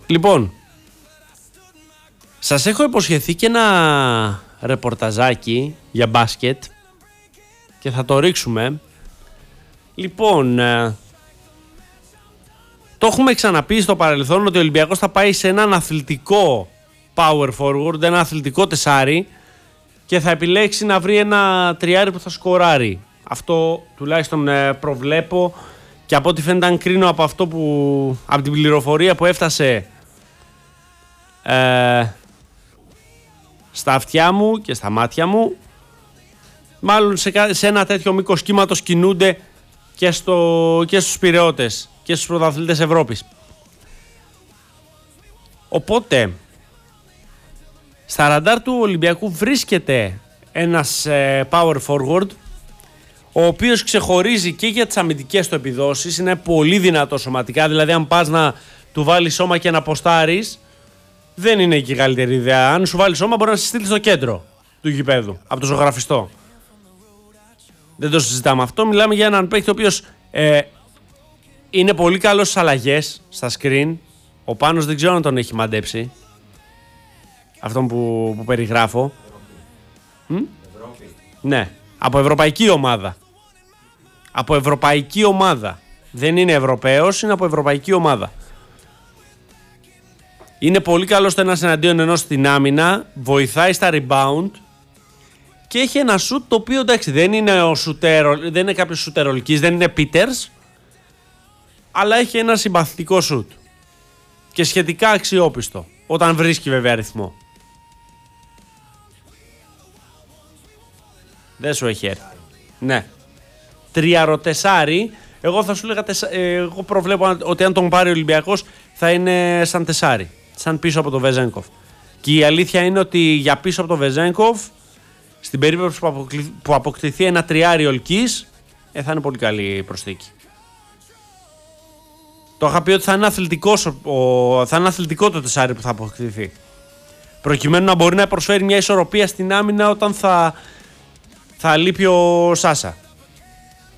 Λοιπόν, σας έχω υποσχεθεί και ένα ρεπορταζάκι για μπάσκετ και θα το ρίξουμε. Λοιπόν, το έχουμε ξαναπεί στο παρελθόν ότι ο Ολυμπιακός θα πάει σε έναν αθλητικό power forward, ένα αθλητικό τεσάρι και θα επιλέξει να βρει ένα τριάρι που θα σκοράρει. Αυτό τουλάχιστον προβλέπω και από ό,τι φαίνεται αν κρίνω από αυτό από την πληροφορία που έφτασε στα αυτιά μου και στα μάτια μου, μάλλον σε ένα τέτοιο μήκος κύματος κινούνται και στους πειραιώτες και στους πρωταθλητές Ευρώπης. Οπότε στα ραντάρ του Ολυμπιακού βρίσκεται ένας power forward, ο οποίος ξεχωρίζει και για τις αμυντικές του επιδόσεις, είναι πολύ δυνατό σωματικά, δηλαδή αν πας να του βάλεις σώμα και να ποστάρεις, δεν είναι και η καλύτερη ιδέα. Αν σου βάλει σώμα, μπορεί να σε στείλει στο κέντρο του γηπέδου, από το ζωγραφιστό. Δεν το συζητάμε αυτό. Μιλάμε για έναν παίκτη ο οποίος είναι πολύ καλός στις αλλαγές, στα screen. Ο Πάνος δεν ξέρω αν τον έχει μαντέψει. Αυτόν που περιγράφω. Ναι, από ευρωπαϊκή ομάδα. Από ευρωπαϊκή ομάδα. Δεν είναι Ευρωπαίος, είναι από ευρωπαϊκή ομάδα. Είναι πολύ καλό στο ένας εναντίον ενός στην άμυνα, βοηθάει στα rebound και έχει ένα shoot το οποίο εντάξει δεν είναι κάποιος σουτερολκής, δεν είναι Peters, αλλά έχει ένα συμπαθητικό shoot και σχετικά αξιόπιστο όταν βρίσκει βέβαια αριθμό. Δεν σου έχει έρθει. Ναι. Τριαροτεσάρι. Εγώ θα σου έλεγα εγώ προβλέπω ότι αν τον πάρει ο Ολυμπιακός θα είναι σαν τεσάρι. Σαν πίσω από τον Βεζένκοφ. Και η αλήθεια είναι ότι για πίσω από τον Βεζένκοφ, στην περίπτωση που αποκτηθεί ένα τριάρι Ολκής, θα είναι πολύ καλή προσθήκη. Το είχα πει ότι θα είναι αθλητικό το τεσάρι που θα αποκτηθεί. Προκειμένου να μπορεί να προσφέρει μια ισορροπία στην άμυνα όταν θα λείπει ο Σάσα.